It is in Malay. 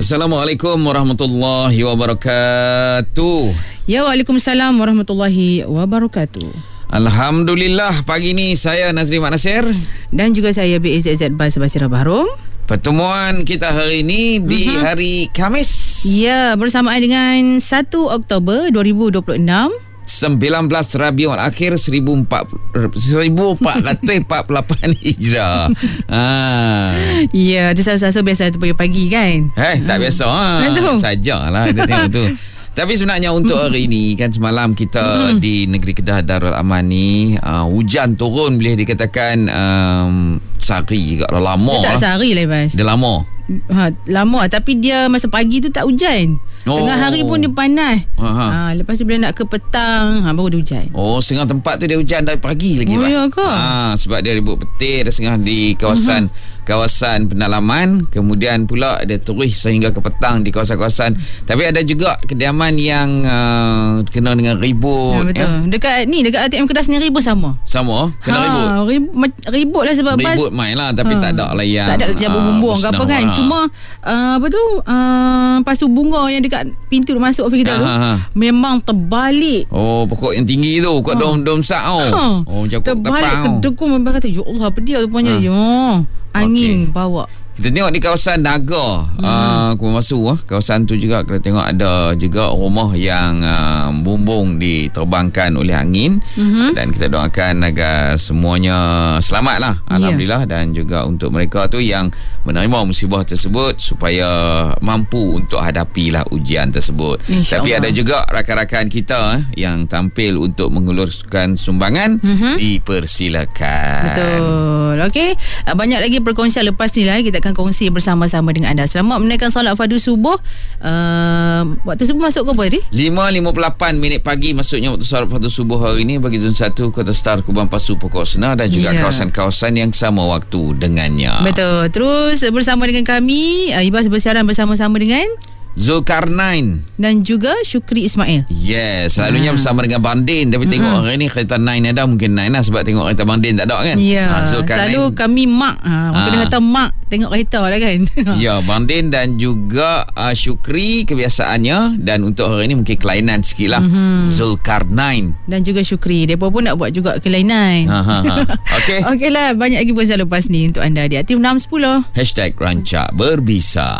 Assalamualaikum warahmatullahi wabarakatuh. Ya, Waalaikumsalam warahmatullahi wabarakatuh. Alhamdulillah, pagi ni saya Nazri Mak Nasir dan juga saya BAZZ Bas Basira Bahrom. Pertemuan kita hari ini di hari Khamis. Ya, bersamaan dengan 1 Oktober 2026. 19 Rabiul Akhir 1448 Hijrah. Ya, tu sasa biasa tu pagi-pagi kan. Tak biasa. Sajalah kita tengok tu. Tapi sebenarnya untuk hari ini kan, semalam kita di negeri Kedah Darul Aman ni hujan turun, boleh dikatakan sehari juga lama. Dia tak sehari lah, Bas. Dia lama. Lama, tapi dia masa pagi tu tak hujan. Tengah hari pun dia panas. Lepas tu bila nak ke petang baru dia hujan. Setengah tempat tu dia hujan dari pagi lagi, Bas. Ya ke? Sebab dia ribut petir, dia setengah di kawasan pendalaman, kemudian pula dia terus sehingga ke petang di kawasan-kawasan. Tapi ada juga kediaman yang kena dengan ribut. Betul. Dekat ATM Kedah sendiri pun sama. Kena Ribut lah sebab ribut main lah, tapi tak ada lah yang tak ada cabut bumbung ke apa kan. Cuma pasu bunga yang dekat pintu masuk ofis kita tu memang terbalik. Pokok yang tinggi tu, pokok dom sak terbalik ke dekung. Memang kata, ya Allah, apa dia rupanya. Angin bawa. Kita tengok di kawasan Naga, kawasan tu juga kita tengok ada juga rumah yang bumbung diterbangkan oleh angin. Dan kita doakan agar semuanya selamat lah, Alhamdulillah. Dan juga untuk mereka tu yang menerima musibah tersebut supaya mampu untuk hadapilah ujian tersebut. Tapi ada juga rakan-rakan kita yang tampil untuk mengulurkan sumbangan, dipersilakan. Betul. Okey, banyak lagi perkongsian lepas ni lah. Kita akan kongsi bersama-sama dengan anda. Selamat menunaikan solat fardu subuh. Waktu subuh masuk ke apa tadi? 5.58 pagi masuknya waktu solat fardu subuh hari ini bagi zon 1 Kota Star, Kubang Pasu, Pokok Sena dan juga kawasan-kawasan yang sama waktu dengannya. Betul. Terus bersama dengan kami, Ibas bersiaran bersama-sama dengan Zulkarnain dan juga Syukri Ismail. Yes, selalunya bersama dengan Bang Din. Tapi tengok hari ni kereta 9 ada, mungkin 9 lah sebab tengok kereta Bang Din tak ada kan. Selalu kami mak kena kata mak tengok kereta lah kan. Ya, Bang Din dan juga Syukri kebiasaannya. Dan untuk hari ni mungkin kelainan sikit lah, Zulkarnain dan juga Syukri. Mereka pun nak buat juga kelainan. Okey lah, banyak lagi pasal lepas ni untuk anda di Aktif 610 #Rancak Berbisa.